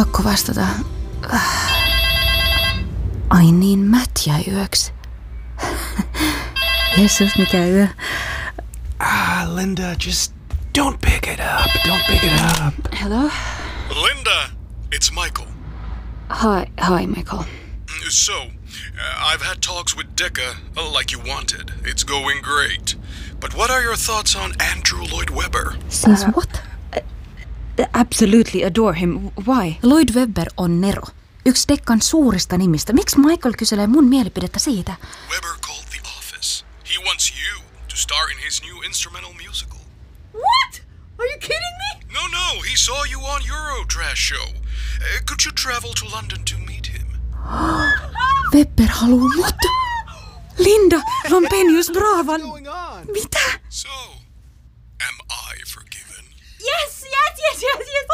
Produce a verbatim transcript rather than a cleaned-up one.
Pakko vastata. Ai niin, Matt jäi yöksi. Jeesus, mikä yö. Ah, Linda, just don't pick it up. Don't pick it up. Hello? Linda, it's Michael. Hi, hi Michael. So, uh, I've had talks with Decca, uh, like you wanted. It's going great. But what are your thoughts on Andrew Lloyd Webber? Siis what? Absolutely adore him. Why? Lloyd Webber on Nero. Yksi Deccan suurista nimistä. Miksi Michael kyselee mun mielipidettä siitä? Webber called the office. He wants you to star in his new instrumental musical. What? Are you kidding me? No, no, he saw you on Eurotrash show. Uh, could you travel to London to meet him? Webber haluu mut. Linda, Rompenius Bravan. Mitä? So, am I forgiven? Yes, yes, yes, yes, yes.